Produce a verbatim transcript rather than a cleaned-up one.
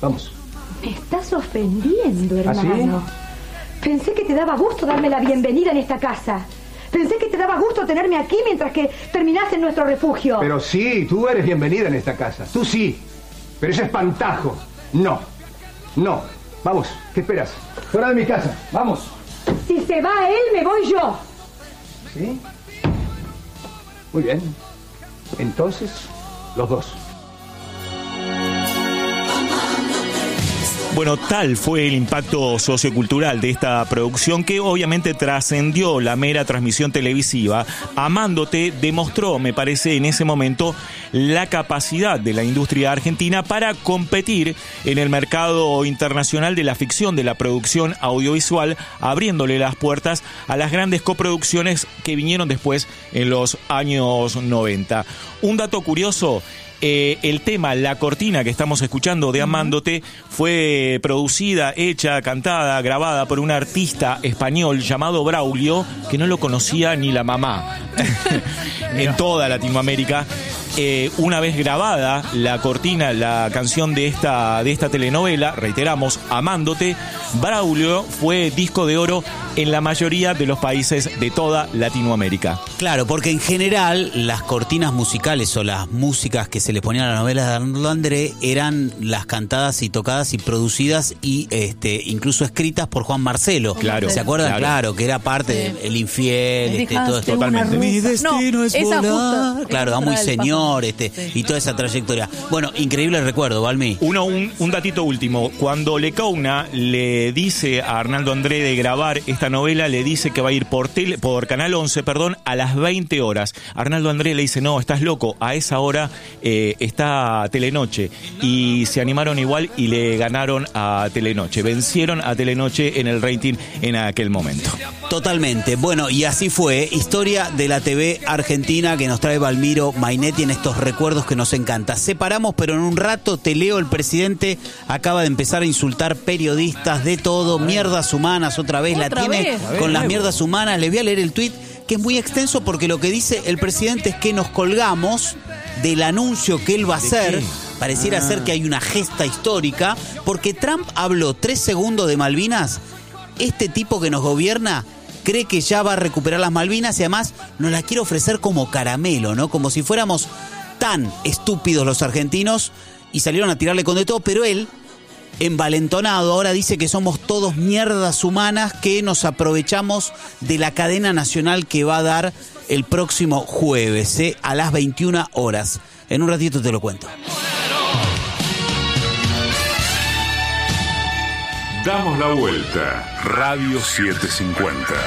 vamos. Me estás ofendiendo, hermano. ¿Ah, sí? Pensé que te daba gusto darme la bienvenida en esta casa. Pensé que te daba gusto tenerme aquí mientras que terminaste en nuestro refugio. Pero sí, tú eres bienvenida en esta casa. Tú sí. Pero ese espantajo, no. No. Vamos, ¿qué esperas? Fuera de mi casa, vamos. Si se va él, me voy yo. ¿Sí? Muy bien. Entonces, los dos. Bueno, tal fue el impacto sociocultural de esta producción que obviamente trascendió la mera transmisión televisiva. Amándote demostró, me parece, en ese momento la capacidad de la industria argentina para competir en el mercado internacional de la ficción, de la producción audiovisual, abriéndole las puertas a las grandes coproducciones que vinieron después en los años noventa. Un dato curioso. Eh, el tema, la cortina que estamos escuchando de Amándote fue producida, hecha, cantada, grabada por un artista español llamado Braulio, que no lo conocía ni la mamá en toda Latinoamérica. Eh, una vez grabada la cortina, la canción de esta, de esta telenovela, reiteramos, Amándote, Braulio fue disco de oro en la mayoría de los países de toda Latinoamérica. Claro, porque en general las cortinas musicales o las músicas que se le ponían a las novelas de Arnaldo André eran las cantadas y tocadas y producidas y este incluso escritas por Juan Marcelo. Claro. ¿Se acuerdan? Claro, claro que era parte Sí. del El Infiel, Me este, todo dejaste esto. una Totalmente. rusa. Mi destino No, es esa volar. justo, Claro, esa va muy del señor, Paso. este, Sí. y toda esa trayectoria. Bueno, increíble recuerdo, Balmi. Uno, un, un datito último. Cuando Lecauna le dice a Arnaldo André de grabar esta novela, le dice que va a ir por tele, por Canal once, perdón, a las veinte horas. Arnaldo André le dice, no, estás loco, a esa hora eh, está Telenoche. Y se animaron igual y le ganaron a Telenoche. Vencieron a Telenoche en el rating en aquel momento. Totalmente. Bueno, y así fue. Historia de la T V argentina que nos trae Balmiro Mainetti en estos recuerdos que nos encanta. Separamos, pero en un rato te leo. El presidente acaba de empezar a insultar periodistas de todo, mierdas humanas, otra vez la ¿Otra tiene vez? con las mierdas humanas. Le voy a leer el tuit, que es muy extenso porque lo que dice el presidente es que nos colgamos del anuncio que él va a hacer. qué? Pareciera Ah. ser que hay una gesta histórica, porque Trump habló tres segundos de Malvinas. Este tipo que nos gobierna cree que ya va a recuperar las Malvinas y además nos las quiere ofrecer como caramelo, ¿no? Como si fuéramos tan estúpidos los argentinos, y salieron a tirarle con de todo, pero él, envalentonado, ahora dice que somos todos mierdas humanas que nos aprovechamos de la cadena nacional que va a dar el próximo jueves, ¿eh? A las veintiuna horas. En un ratito te lo cuento. Damos la vuelta. Radio setecientos cincuenta.